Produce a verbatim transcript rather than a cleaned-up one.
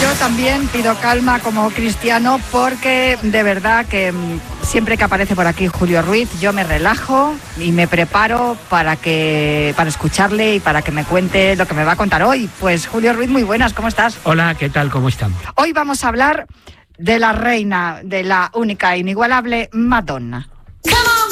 también pido calma como cristiano porque de verdad que siempre que aparece por aquí Julio Ruiz yo me relajo y me preparo para que para escucharle y para que me cuente lo que me va a contar hoy. Pues Julio Ruiz, muy buenas, ¿cómo estás? Hola, ¿qué tal? ¿Cómo están? Hoy vamos a hablar de la reina, de la única e inigualable Madonna. ¡Come on!